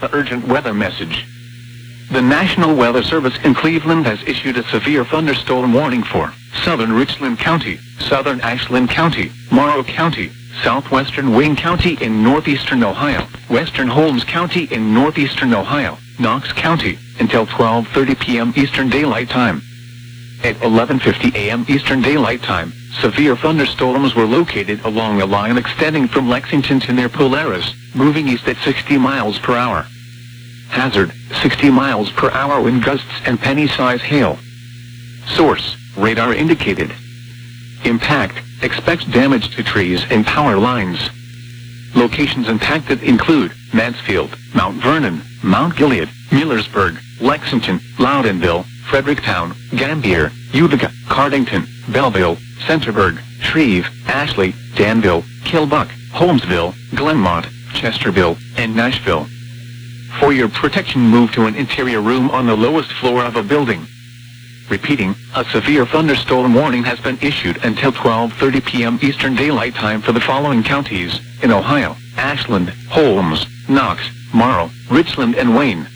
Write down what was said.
urgent weather message. The National Weather Service in Cleveland has issued a severe thunderstorm warning for southern Richland County, southern Ashland County, Morrow County, southwestern Wayne County in northeastern Ohio, western Holmes County in northeastern Ohio, Knox County, until 12:30 p.m. Eastern Daylight Time. At 11:50 a.m. Eastern Daylight Time, severe thunderstorms were located along a line extending from Lexington to near Polaris, moving east at 60 miles per hour. Hazard, 60 miles per hour wind gusts and penny-size hail. Source, radar indicated. Impact, expects damage to trees and power lines. Locations impacted include Mansfield, Mount Vernon, Mount Gilead, Millersburg, Lexington, Loudonville, Fredericktown, Gambier, Utica, Cardington, Belleville, Centerburg, Shreve, Ashley, Danville, Kilbuck, Holmesville, Glenmont, Chesterville, and Nashville. For your protection, move to an interior room on the lowest floor of a building. Repeating, a severe thunderstorm warning has been issued until 12:30 p.m. Eastern Daylight Time for the following counties in Ohio: Ashland, Holmes, Knox, Morrow, Richland, and Wayne.